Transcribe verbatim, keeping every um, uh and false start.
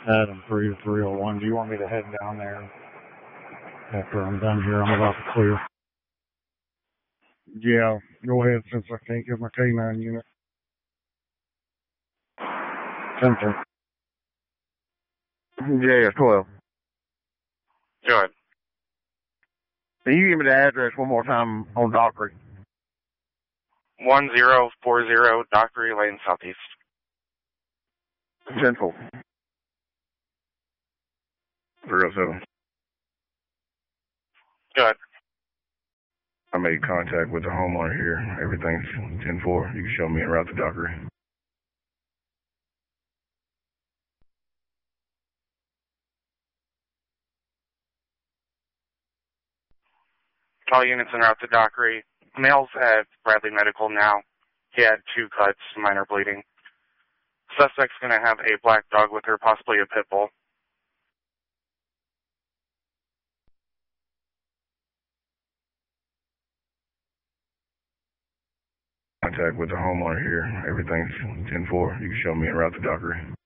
Adam three to three oh one. Do you want me to head down there after I'm done here? I'm about to clear. Yeah, go ahead since I can't get my K nine unit. Central. Yeah, twelve. Go ahead. Can you give me the address one more time on Dockery? one zero four zero Dockery Lane Southeast. Central. three oh seven. Go ahead. I made contact with the homeowner here. Everything's ten four. You can show me en route to Dockery. All units en route to Dockery. Male's at Bradley Medical now. He had two cuts, minor bleeding. Suspect's going to have a black dog with her, possibly a pit bull. Contact with the homeowner here. Everything's ten four. You can show me en route to Dockery.